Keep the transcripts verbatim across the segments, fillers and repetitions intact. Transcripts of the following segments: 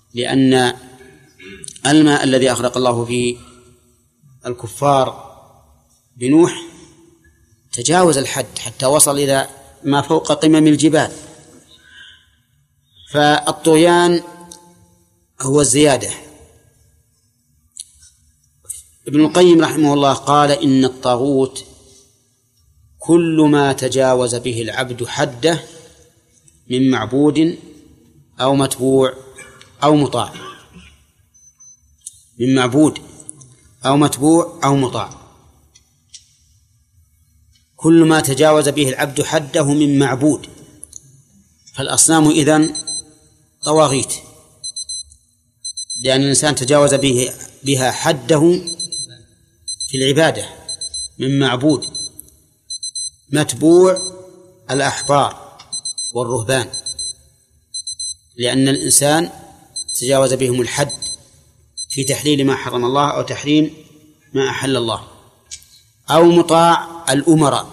لأن الماء الذي أغرق الله فيه الكفار بنوح تجاوز الحد حتى وصل إلى ما فوق قمم الجبال. فالطغيان هو الزيادة. ابن القيم رحمه الله قال إن الطاغوت كل ما تجاوز به العبد حده من معبود أو متبوع أو مطاع، من معبود أو متبوع أو مطاع، كل ما تجاوز به العبد حده من معبود. فالأصنام إذن طواغيت، لأن الإنسان تجاوز به بها حده في العبادة. من معبود. متبوع الأحبار والرهبان، لأن الإنسان تجاوز بهم الحد في تحليل ما حرم الله أو تحريم ما أحل الله. أو مطاع الأمراء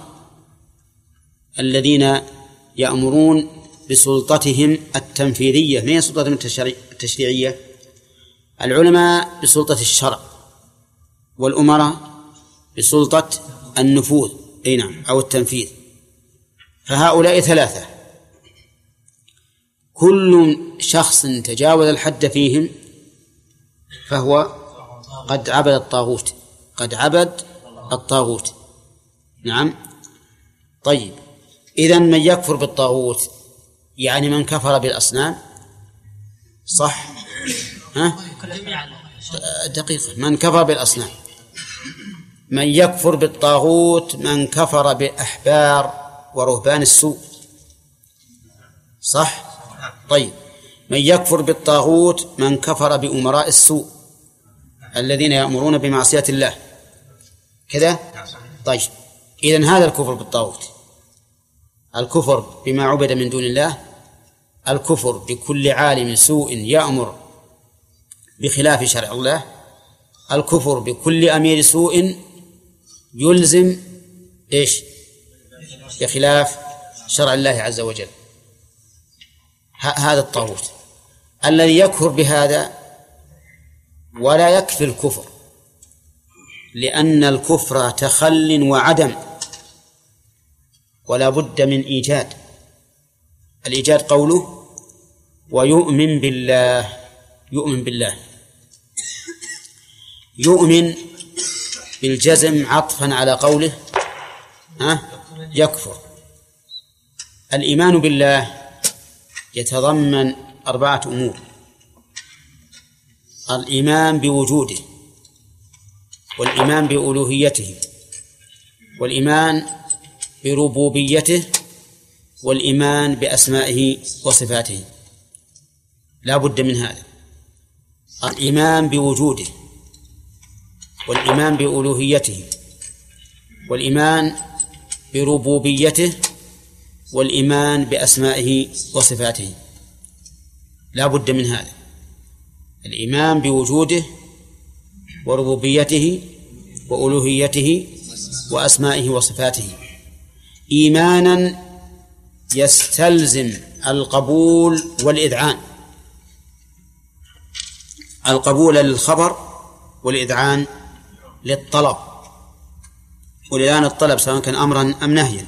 الذين يأمرون بسلطتهم التنفيذية، ما هي سلطتهم التشريعية؟ العلماء بسلطة الشرع، والأمراء بسلطة النفوذ أي نعم أو التنفيذ. فهؤلاء ثلاثة، كل شخص تجاوز الحد فيهم فهو قد عبد الطاغوت، قد عبد الطاغوت. نعم. طيب، إذن من يكفر بالطاغوت يعني من كفر بالأصنام، صح؟ ها؟ دقيقة. من كفر بالأصنام، من يكفر بالطاغوت من كفر بأحبار ورهبان السوء، صح؟ طيب، من يكفر بالطاغوت من كفر بأمراء السوء الذين يأمرون بمعصية الله، كذا؟ طيب، إذن هذا الكفر بالطاغوت، الكفر بما عبد من دون الله، الكفر بكل عالم سوء يأمر بخلاف شرع الله، الكفر بكل أمير سوء يلزم إيش؟ بخلاف شرع الله عز وجل. هذا الطاغوت الذي يكفر بهذا ولا يكفي الكفر، لأن الكفر تخل وعدم، ولا بد من إيجاد. الإيجاد قوله ويؤمن بالله، يؤمن بالله، يؤمن بالجزم عطفا على قوله ها يكفر. الإيمان بالله يتضمن أربعة أمور: الإيمان بوجوده، والإيمان بألوهيته، والإيمان بربوبيته، والإيمان بأسمائه وصفاته. لا بد من هذا: الإيمان بوجوده، والإيمان بألوهيته، والإيمان بربوبيته، والإيمان بأسمائه وصفاته. لا بد من هذا: الإيمان بوجوده وربوبيته وألوهيته وأسمائه وصفاته، إيمانا يستلزم القبول والإذعان، القبول للخبر والإذعان للطلب، والإذعان الطلب سواء كان أمرا أم نهيا.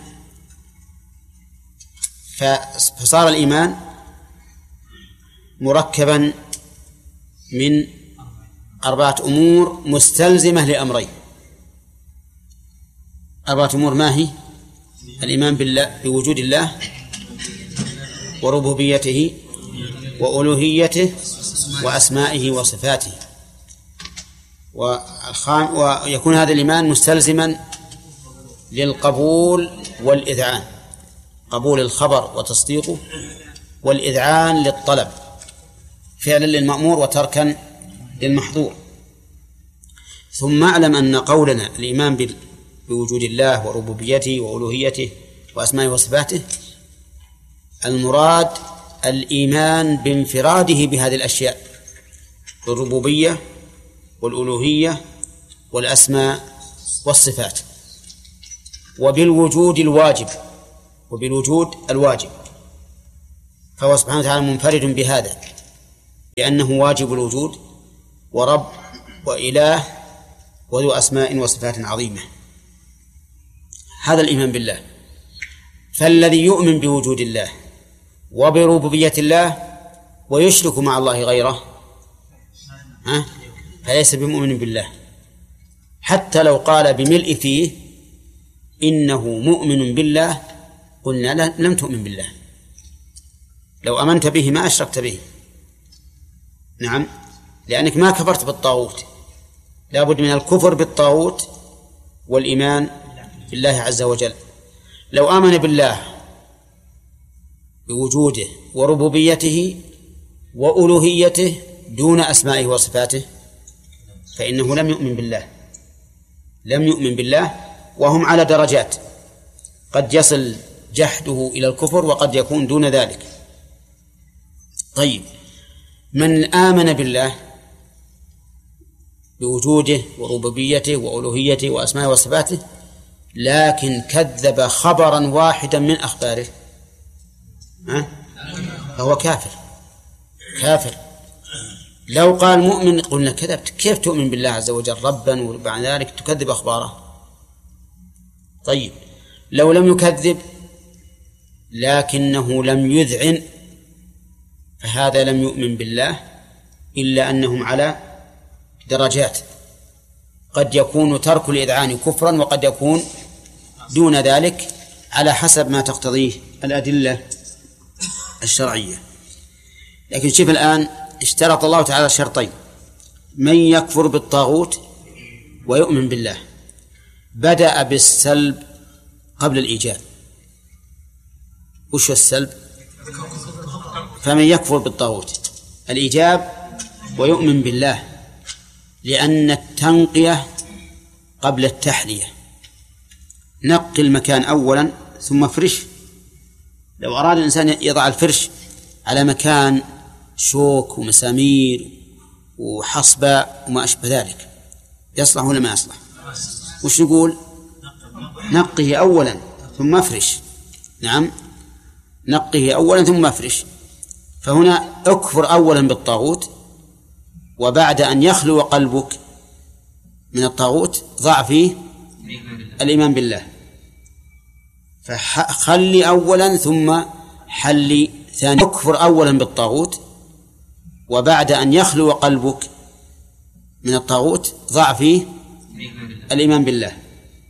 فصار الإيمان مركبا من أربعة أمور مستلزمة لأمرين. أربعة أمور ما هي؟ الإيمان بالله، بوجود الله وربوبيته وألوهيته وأسمائه وصفاته. والخام ويكون هذا الإيمان مستلزما للقبول والإذعان، قبول الخبر وتصديقه، والإذعان للطلب فعلا للمأمور وتركا للمحظور. ثم اعلم أن قولنا الإيمان بوجود الله وربوبيته وألوهيته وأسمائه وصفاته المراد الإيمان بانفراده بهذه الأشياء، بالربوبية والألوهية والأسماء والصفات، وبالوجود الواجب، وبالوجود الواجب. فهو سبحانه وتعالى منفرد بهذا، لأنه واجب الوجود ورب وإله وذو أسماء وصفات عظيمة. هذا الإيمان بالله. فالذي يؤمن بوجود الله وبربوبية الله ويشرك مع الله غيره ها؟ فليس بمؤمن بالله، حتى لو قال بملء فيه إنه مؤمن بالله قلنا لا لم تؤمن بالله، لو أمنت به ما أشركت به. نعم، لأنك ما كفرت بالطاغوت، لا بد من الكفر بالطاغوت والإيمان بالله عز وجل. لو آمن بالله بوجوده وربوبيته وألوهيته دون أسمائه وصفاته فإنه لم يؤمن بالله، لم يؤمن بالله. وهم على درجات، قد يصل جحده إلى الكفر وقد يكون دون ذلك. طيب، من آمن بالله بوجوده وربوبيته وألوهيته وأسمائه وصفاته لكن كذب خبرا واحدا من أخباره ها؟ فهو كافر كافر. لو قال مؤمن قلنا كذبت، كيف تؤمن بالله عز وجل ربا وبعد ذلك تكذب أخباره؟ طيب، لو لم يكذب لكنه لم يذعن فهذا لم يؤمن بالله، إلا أنهم على درجات، قد يكون ترك الإذعان كفرا وقد يكون دون ذلك على حسب ما تقتضيه الأدلة الشرعية. لكن شوف الآن، اشترط الله تعالى شرطين: من يكفر بالطاغوت ويؤمن بالله. بدأ بالسلب قبل الإيجاب. وش السلب؟ فمن يكفر بالطاغوت الإيجاب ويؤمن بالله، لأن التنقية قبل التحلية. نقي المكان أولا ثم افرش. لو أراد الإنسان يضع الفرش على مكان شوك ومسامير وحصباء وما أشبه ذلك يصلح ولا ما يصلح؟ وش نقول؟ نقه أولا ثم افرش. نعم، نقه أولا ثم افرش. فهنا اكفر أولا بالطاغوت، وبعد أن يخلو قلبك من الطاغوت ضع فيه الإيمان بالله. فخلي أولا ثم حلي ثانيا. اكفر أولا بالطاغوت، وبعد أن يخلو قلبك من الطاغوت ضع فيه الإيمان بالله.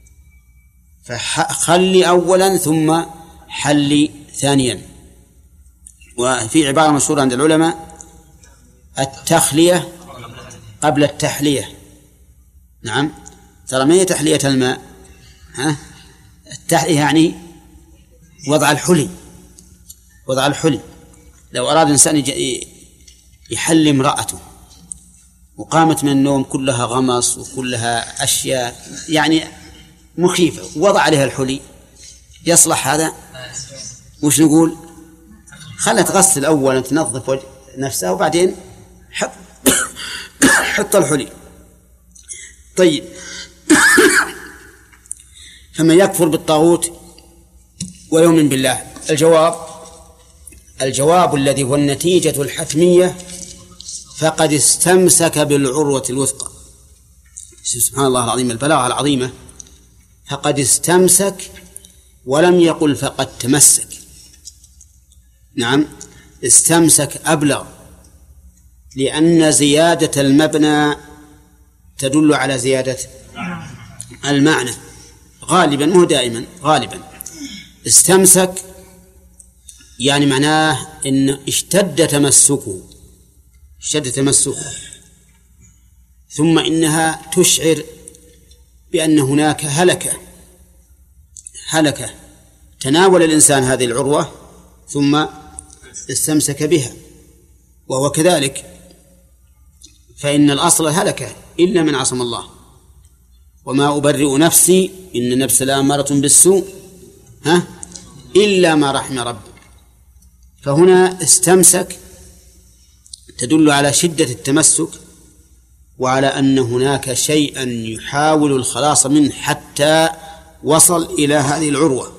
فخلي أولا ثم حلي ثانيا. وفي عبارة مشهورة عند العلماء: التخلية قبل التحلية. نعم، ترى ما هي تحلية الماء؟ ها؟ التحلية يعني وضع الحلي، وضع الحلي. لو أراد إنسان يحلي امرأته وقامت من النوم كلها غمص وكلها أشياء يعني مخيفة ووضع عليها الحلي، يصلح هذا؟ وش نقول؟ خلها تغسل أولا، تنظف وجه نفسها، وبعدين حط حط الحلي. طيب، فمن يكفر بالطاغوت ويؤمن بالله. الجواب الجواب الذي هو النتيجة الحتمية: فقد استمسك بالعروة الوثقى. سبحان الله العظيم، البلاغة العظيمة. فقد استمسك، ولم يقل فقد تمسك. نعم، استمسك أبلغ، لأن زيادة المبنى تدل على زيادة المعنى غالبا، مو دائما، غالبا. استمسك يعني معناه إن اشتد تمسكه، اشتد تمسكه. ثم إنها تشعر بأن هناك هلكة هلكة تناول الإنسان هذه العروة ثم استمسك بها، وهو كذلك. فإن الأصل هلكة إلا من عصم الله. وما أبرئ نفسي إن النفس لأمارة بالسوء ها إلا ما رحم ربي. فهنا استمسك تدل على شدة التمسك، وعلى أن هناك شيئا يحاول الخلاص منه حتى وصل إلى هذه العروة.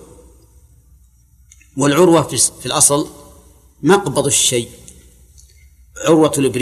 والعروة في الأصل مقبض الشيء، عروة الإبريق.